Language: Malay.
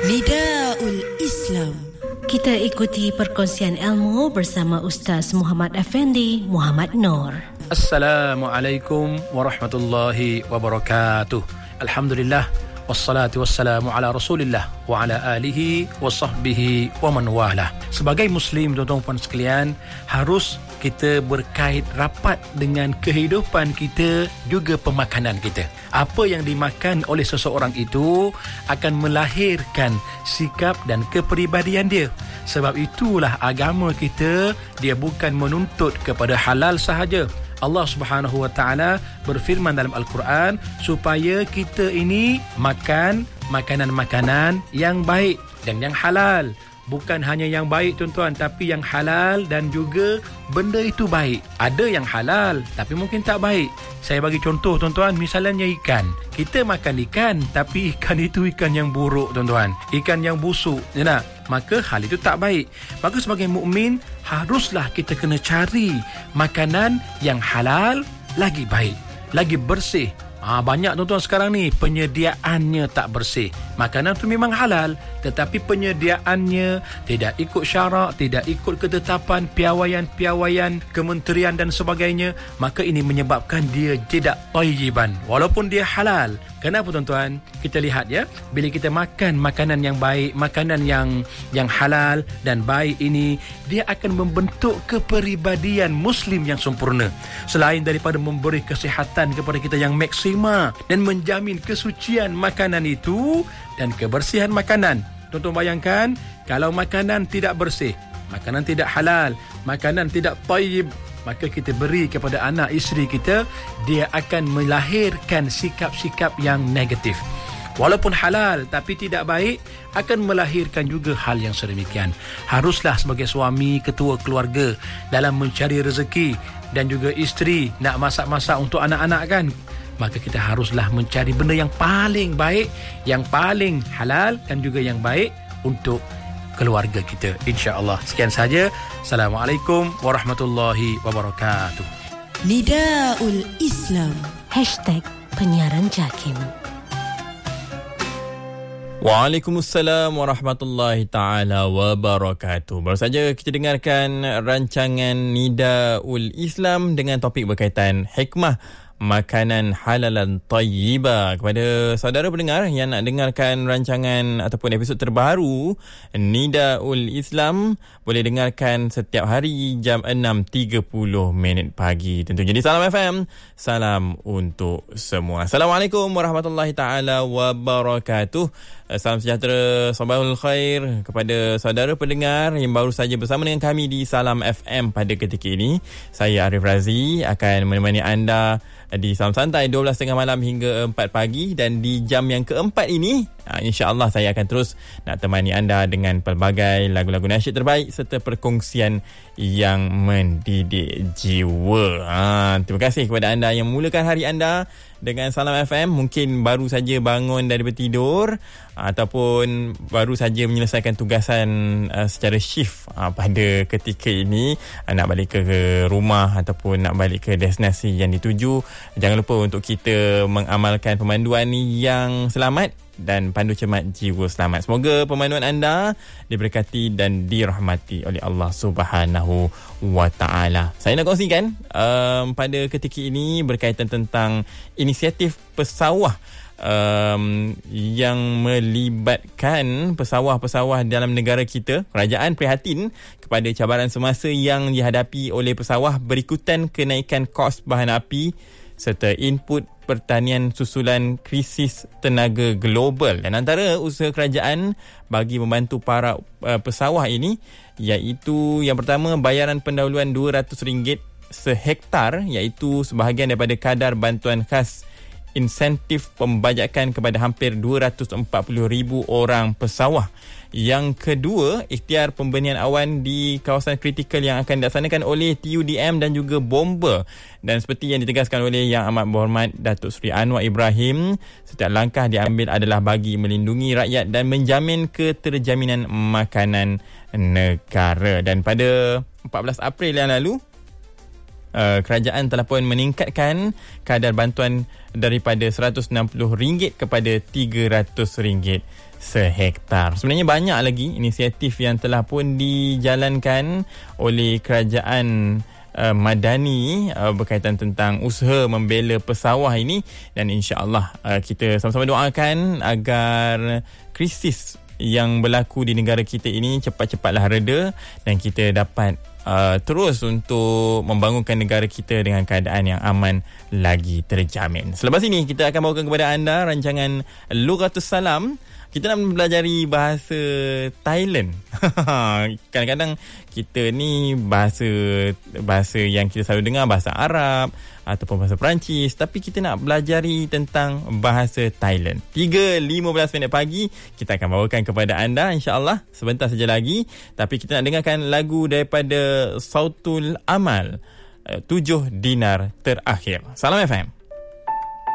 Nidaul Islam. Kita ikuti perkongsian ilmu bersama Ustaz Muhammad Effendi Muhammad Noor. Assalamualaikum warahmatullahi wabarakatuh. Alhamdulillah wassalatu wassalamu ala Rasulillah wa ala alihi wa sahbihi wa man walah. Sebagai muslim, tuan-tuan puan sekalian, harus kita berkait rapat dengan kehidupan kita, juga pemakanan kita. Apa yang dimakan oleh seseorang itu akan melahirkan sikap dan kepribadian dia. Sebab itulah agama kita, dia bukan menuntut kepada halal sahaja. Allah Subhanahu wa taala berfirman dalam Al-Quran supaya kita ini makan makanan-makanan yang baik dan yang halal. Bukan hanya yang baik, tuan-tuan, tapi yang halal dan juga benda itu baik. Ada yang halal tapi mungkin tak baik. Saya bagi contoh, tuan-tuan, misalnya ikan. Kita makan ikan, tapi ikan itu ikan yang buruk, tuan-tuan. Ikan yang busuk, ya tak? Maka hal itu tak baik. Maka sebagai mukmin, haruslah kita kena cari makanan yang halal, lagi baik, lagi bersih. Banyak, tuan-tuan, sekarang ni penyediaannya tak bersih. Makanan tu memang halal, tetapi penyediaannya tidak ikut syarak, tidak ikut ketetapan piawaian-piawaian kementerian dan sebagainya. Maka ini menyebabkan dia tidak thayyiban, walaupun dia halal. Kenapa, tuan-tuan? Kita lihat ya, bila kita makan makanan yang baik, makanan yang halal dan baik ini, dia akan membentuk kepribadian muslim yang sempurna. Selain daripada memberi kesihatan kepada kita yang maksima dan menjamin kesucian makanan itu dan kebersihan makanan. Tuan-tuan bayangkan, kalau makanan tidak bersih, makanan tidak halal, makanan tidak thayyib, maka kita beri kepada anak isteri kita, dia akan melahirkan sikap-sikap yang negatif. Walaupun halal tapi tidak baik, akan melahirkan juga hal yang sedemikian. Haruslah sebagai suami, ketua keluarga, dalam mencari rezeki dan juga isteri nak masak-masak untuk anak-anak kan, maka kita haruslah mencari benda yang paling baik, yang paling halal dan juga yang baik untuk keluarga kita, insya-Allah. Sekian saja. Assalamualaikum warahmatullahi wabarakatuh. Nidaul Islam. #penyiaran JAKIM. Waalaikumsalam warahmatullahi ta'ala wabarakatuh. Baru saja kita dengarkan rancangan Nidaul Islam dengan topik berkaitan hikmah makanan halalan tayyiba. Kepada saudara pendengar yang nak dengarkan rancangan ataupun episod terbaru Nidaul Islam, boleh dengarkan setiap hari jam 6.30 pagi. Tentunya di Salam FM. Salam untuk semua. Assalamualaikum warahmatullahi ta'ala wabarakatuh. Salam sejahtera, sabahul khair kepada saudara pendengar yang baru saja bersama dengan kami di Salam FM pada ketika ini. Saya Arif Razi akan menemani anda di Salam Santai 12.30 malam hingga 4 pagi, dan di jam yang keempat ini insya-Allah saya akan terus nak temani anda dengan pelbagai lagu-lagu nasyid terbaik serta perkongsian yang mendidik jiwa. Terima kasih kepada anda yang memulakan hari anda dengan Salam FM. Mungkin baru saja bangun daripada tidur ataupun baru saja menyelesaikan tugasan secara shift pada ketika ini, nak balik ke rumah ataupun nak balik ke destinasi yang dituju. Jangan lupa untuk kita mengamalkan pemanduan yang selamat dan pandu cermat jiwa selamat. Semoga pemanduan anda diberkati dan dirahmati oleh Allah Subhanahu wa taala. Saya nak kongsikan pada ketika ini berkaitan tentang inisiatif pesawah yang melibatkan pesawah-pesawah dalam negara kita. Kerajaan prihatin kepada cabaran semasa yang dihadapi oleh pesawah berikutan kenaikan kos bahan api serta input pertanian susulan krisis tenaga global. Dan antara usaha kerajaan bagi membantu para pesawah ini, iaitu yang pertama, bayaran pendahuluan RM200 sehektar, iaitu sebahagian daripada kadar bantuan khas insentif pembajakan kepada hampir 240,000 orang pesawah. Yang kedua, ikhtiar pembenihan awan di kawasan kritikal yang akan dilaksanakan oleh TUDM dan juga bomba. Dan seperti yang ditegaskan oleh Yang Amat Berhormat Datuk Seri Anwar Ibrahim, setiap langkah diambil adalah bagi melindungi rakyat dan menjamin keterjaminan makanan negara. Dan pada 14 April yang lalu, kerajaan telah pun meningkatkan kadar bantuan daripada RM160 kepada RM300 sehektar. Sebenarnya banyak lagi inisiatif yang telah pun dijalankan oleh kerajaan Madani berkaitan tentang usaha membela pesawah ini, dan insya-Allah kita sama-sama doakan agar krisis yang berlaku di negara kita ini cepat-cepatlah reda dan kita dapat terus untuk membangunkan negara kita dengan keadaan yang aman lagi terjamin. Selepas ini kita akan bawakan kepada anda rancangan Lughatus Salam. Kita nak mempelajari bahasa Thailand. Kadang-kadang kita ni bahasa yang kita selalu dengar bahasa Arab ataupun bahasa Perancis, tapi kita nak belajari tentang bahasa Thailand. 3:15 pagi kita akan bawakan kepada anda insya-Allah sebentar saja lagi, tapi kita nak dengarkan lagu daripada Sautul Amal, 7 dinar terakhir. Salam FM.